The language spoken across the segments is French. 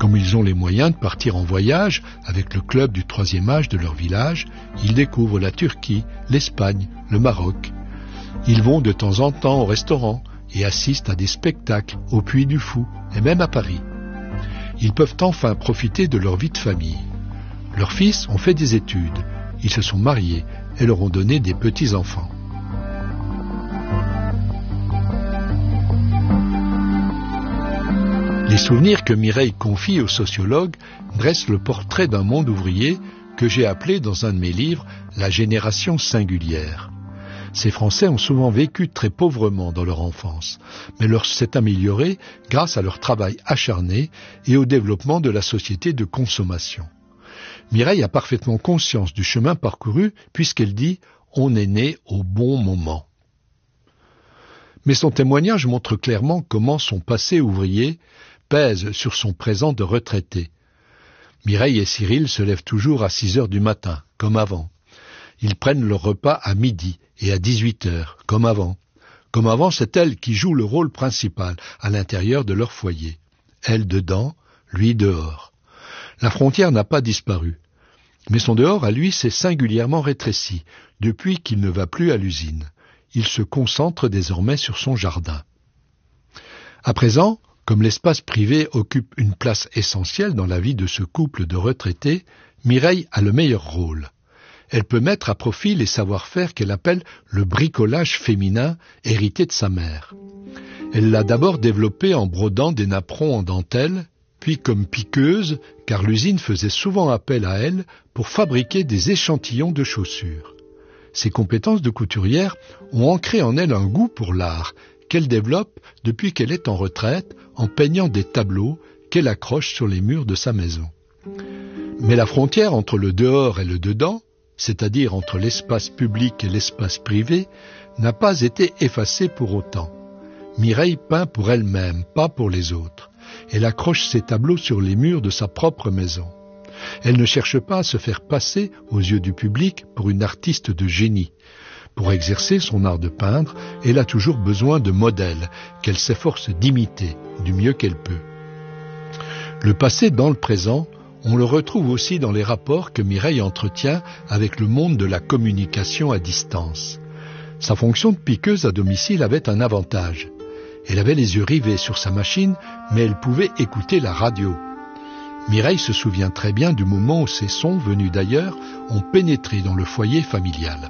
Comme ils ont les moyens de partir en voyage avec le club du 3e âge de leur village, ils découvrent la Turquie, l'Espagne, le Maroc. Ils vont de temps en temps au restaurant et assistent à des spectacles au Puy du Fou et même à Paris. Ils peuvent enfin profiter de leur vie de famille. Leurs fils ont fait des études, ils se sont mariés et leur ont donné des petits-enfants. Les souvenirs que Mireille confie au sociologue dressent le portrait d'un monde ouvrier que j'ai appelé dans un de mes livres « La génération singulière ». Ces Français ont souvent vécu très pauvrement dans leur enfance, mais leur s'est amélioré grâce à leur travail acharné et au développement de la société de consommation. Mireille a parfaitement conscience du chemin parcouru puisqu'elle dit « on est né au bon moment ». Mais son témoignage montre clairement comment son passé ouvrier pèse sur son présent de retraité. Mireille et Cyril se lèvent toujours à 6 heures du matin, comme avant. Ils prennent leur repas à midi et à 18 heures, comme avant. Comme avant, c'est elle qui joue le rôle principal à l'intérieur de leur foyer. Elle dedans, lui dehors. La frontière n'a pas disparu. Mais son dehors, à lui, s'est singulièrement rétréci, depuis qu'il ne va plus à l'usine. Il se concentre désormais sur son jardin. À présent, comme l'espace privé occupe une place essentielle dans la vie de ce couple de retraités, Mireille a le meilleur rôle. Elle peut mettre à profit les savoir-faire qu'elle appelle le bricolage féminin hérité de sa mère. Elle l'a d'abord développé en brodant des napperons en dentelle, puis comme piqueuse, car l'usine faisait souvent appel à elle pour fabriquer des échantillons de chaussures. Ses compétences de couturière ont ancré en elle un goût pour l'art, qu'elle développe depuis qu'elle est en retraite en peignant des tableaux qu'elle accroche sur les murs de sa maison. Mais la frontière entre le dehors et le dedans, c'est-à-dire entre l'espace public et l'espace privé, n'a pas été effacée pour autant. Mireille peint pour elle-même, pas pour les autres. Elle accroche ses tableaux sur les murs de sa propre maison. Elle ne cherche pas à se faire passer aux yeux du public pour une artiste de génie. Pour exercer son art de peindre, elle a toujours besoin de modèles qu'elle s'efforce d'imiter du mieux qu'elle peut. Le passé dans le présent, on le retrouve aussi dans les rapports que Mireille entretient avec le monde de la communication à distance. Sa fonction de piqueuse à domicile avait un avantage. Elle avait les yeux rivés sur sa machine, mais elle pouvait écouter la radio. Mireille se souvient très bien du moment où ces sons venus d'ailleurs ont pénétré dans le foyer familial.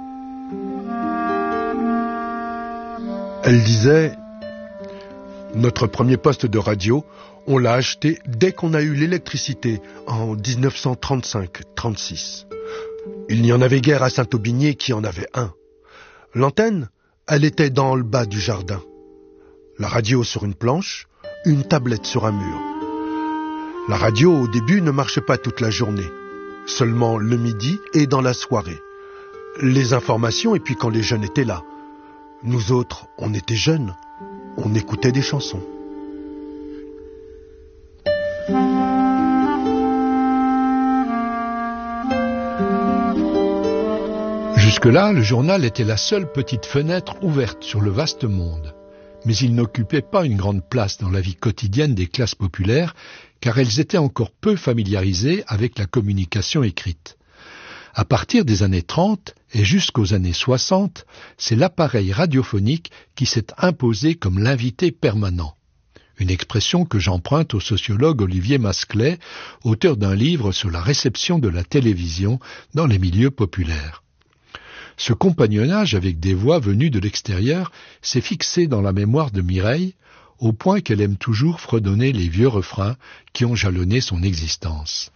Elle disait « Notre premier poste de radio, on l'a acheté dès qu'on a eu l'électricité, en 1935-36. Il n'y en avait guère à Saint-Aubigné qui en avait un. L'antenne, elle était dans le bas du jardin. La radio sur une planche, une tablette sur un mur. La radio, au début, ne marchait pas toute la journée, seulement le midi et dans la soirée. Les informations, et puis quand les jeunes étaient là. Nous autres, on était jeunes, on écoutait des chansons. » Jusque-là, le journal était la seule petite fenêtre ouverte sur le vaste monde. Mais il n'occupait pas une grande place dans la vie quotidienne des classes populaires, car elles étaient encore peu familiarisées avec la communication écrite. À partir des années 30 et jusqu'aux années 60, c'est l'appareil radiophonique qui s'est imposé comme l'invité permanent. Une expression que j'emprunte au sociologue Olivier Masclet, auteur d'un livre sur la réception de la télévision dans les milieux populaires. Ce compagnonnage avec des voix venues de l'extérieur s'est fixé dans la mémoire de Mireille, au point qu'elle aime toujours fredonner les vieux refrains qui ont jalonné son existence.